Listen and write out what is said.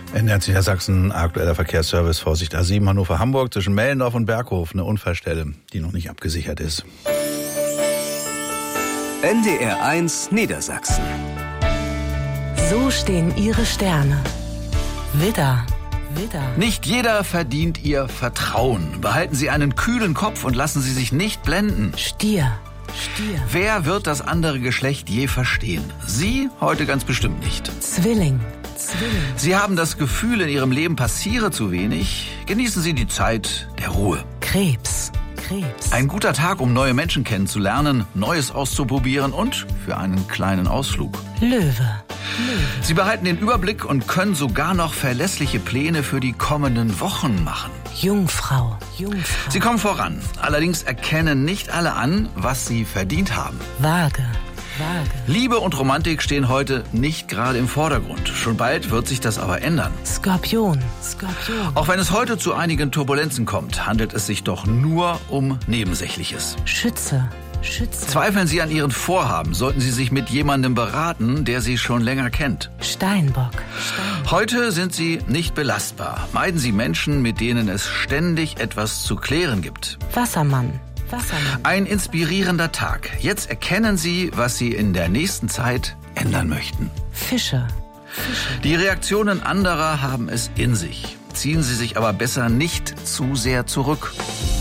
NDR Niedersachsen, aktueller Verkehrsservice, Vorsicht A7 Hannover-Hamburg zwischen Mellendorf und Berghof. Eine Unfallstelle, die noch nicht abgesichert ist. NDR 1 Niedersachsen. So stehen ihre Sterne. Widder. Nicht jeder verdient Ihr Vertrauen. Behalten Sie einen kühlen Kopf und lassen Sie sich nicht blenden. Stier. Wer wird das andere Geschlecht je verstehen? Sie heute ganz bestimmt nicht. Zwilling. Sie haben das Gefühl, in Ihrem Leben passiere zu wenig. Genießen Sie die Zeit der Ruhe. Krebs. Ein guter Tag, um neue Menschen kennenzulernen, Neues auszuprobieren und für einen kleinen Ausflug. Löwe. Sie behalten den Überblick und können sogar noch verlässliche Pläne für die kommenden Wochen machen. Jungfrau. Sie kommen voran. Allerdings erkennen nicht alle an, was sie verdient haben. Waage. Liebe und Romantik stehen heute nicht gerade im Vordergrund. Schon bald wird sich das aber ändern. Skorpion. Auch wenn es heute zu einigen Turbulenzen kommt, handelt es sich doch nur um Nebensächliches. Schütze. Zweifeln Sie an Ihren Vorhaben, sollten Sie sich mit jemandem beraten, der Sie schon länger kennt. Steinbock. Heute sind Sie nicht belastbar. Meiden Sie Menschen, mit denen es ständig etwas zu klären gibt. Wassermann. Ein inspirierender Tag. Jetzt erkennen Sie, was Sie in der nächsten Zeit ändern möchten. Fische. Die Reaktionen anderer haben es in sich. Ziehen Sie sich aber besser nicht zu sehr zurück.